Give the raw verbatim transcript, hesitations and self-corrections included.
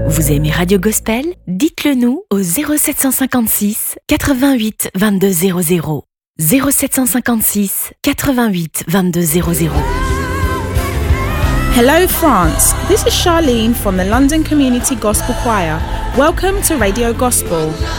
Vous aimez Radio Gospel? Dites-le nous au zéro sept cent cinquante-six quatre-vingt-huit vingt-deux zéro zéro. zéro sept cent cinquante-six quatre-vingt-huit vingt-deux zéro zéro. Hello France, this is Charlene from the London Community Gospel Choir. Welcome to Radio Gospel.